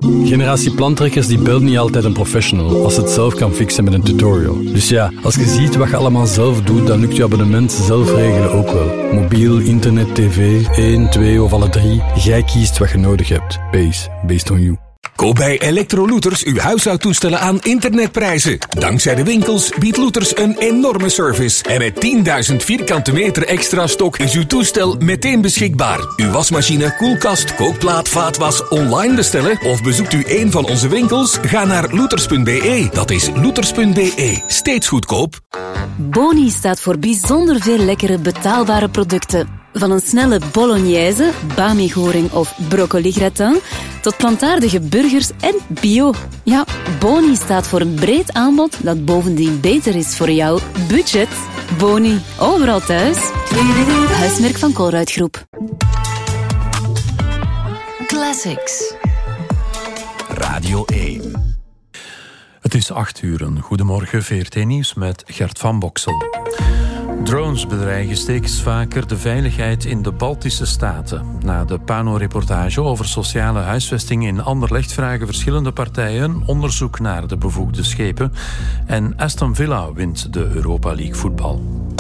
Generatie plantrekkers die belt niet altijd een professional als het zelf kan fixen met een tutorial. Dus ja, als je ziet wat je allemaal zelf doet, dan lukt je abonnement zelf regelen ook wel. Mobiel, internet, tv, 1, 2 of alle 3. Jij kiest wat je nodig hebt. Based on you. Koop bij Electrolooters uw huishoudtoestellen aan internetprijzen. Dankzij de winkels biedt Looters een enorme service. En met 10.000 vierkante meter extra stok is uw toestel meteen beschikbaar. Uw wasmachine, koelkast, kookplaat, vaatwas online bestellen of bezoekt u een van onze winkels? Ga naar looters.be. Dat is looters.be. Steeds goedkoop. Boni staat voor bijzonder veel lekkere betaalbare producten. Van een snelle bolognese, bami-goring of broccoli-gratin, tot plantaardige burgers en bio. Ja, Boni staat voor een breed aanbod dat bovendien beter is voor jouw budget. Boni, overal thuis. Huismerk van Colruyt Groep. Classics. Radio 1. Het is 8:00. Goedemorgen, VRT Nieuws met Gert van Boksel. Drones bedreigen steeds vaker de veiligheid in de Baltische Staten. Na de Pano-reportage over sociale huisvesting in Anderlecht vragen verschillende partijen onderzoek naar de bevoegde schepen. En Aston Villa wint de Europa League voetbal.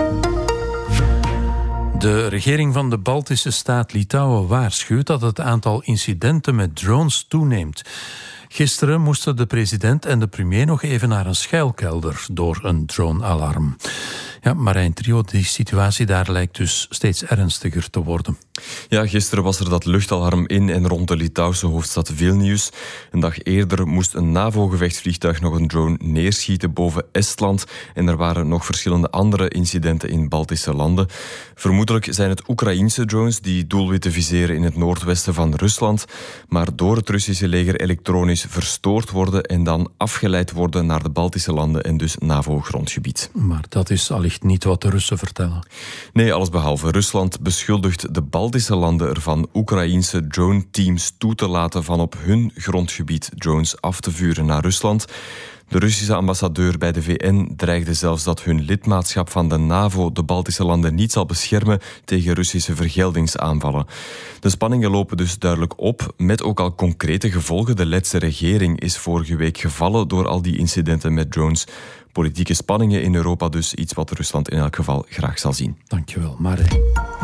De regering van de Baltische staat Litouwen waarschuwt dat het aantal incidenten met drones toeneemt. Gisteren moesten de president en de premier nog even naar een schuilkelder door een drone-alarm. Ja, Marijn Trio, die situatie daar lijkt dus steeds ernstiger te worden. Ja, gisteren was er dat luchtalarm in en rond de Litouwse hoofdstad Vilnius. Een dag eerder moest een NAVO-gevechtsvliegtuig nog een drone neerschieten boven Estland. En er waren nog verschillende andere incidenten in Baltische landen. Vermoedelijk zijn het Oekraïense drones die doelwitten viseren in het noordwesten van Rusland, maar door het Russische leger elektronisch verstoord worden en dan afgeleid worden naar de Baltische landen en dus NAVO-grondgebied. Maar dat is allicht niet wat de Russen vertellen. Nee, allesbehalve. Rusland beschuldigt de Baltische landen ervan Oekraïense drone-teams toe te laten van op hun grondgebied drones af te vuren naar Rusland. De Russische ambassadeur bij de VN dreigde zelfs dat hun lidmaatschap van de NAVO de Baltische landen niet zal beschermen tegen Russische vergeldingsaanvallen. De spanningen lopen dus duidelijk op, met ook al concrete gevolgen. De Letse regering is vorige week gevallen door al die incidenten met drones. Politieke spanningen in Europa dus, iets wat Rusland in elk geval graag zal zien. Dankjewel, Marijn.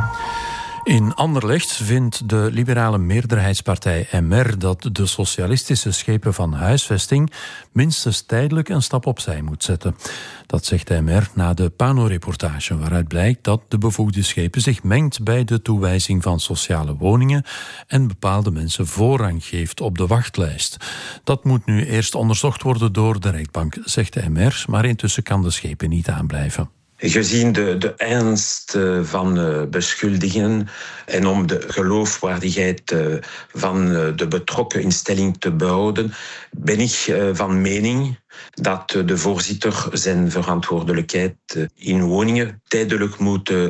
In Anderlecht vindt de liberale meerderheidspartij MR dat de socialistische schepen van huisvesting minstens tijdelijk een stap opzij moet zetten. Dat zegt de MR na de Pano-reportage, waaruit blijkt dat de bevoegde schepen zich mengt bij de toewijzing van sociale woningen en bepaalde mensen voorrang geeft op de wachtlijst. Dat moet nu eerst onderzocht worden door de rechtbank, zegt de MR, maar intussen kan de schepen niet aanblijven. Gezien de ernst van beschuldigingen en om de geloofwaardigheid van de betrokken instelling te behouden, ben ik van mening dat de voorzitter zijn verantwoordelijkheid in woningen tijdelijk moet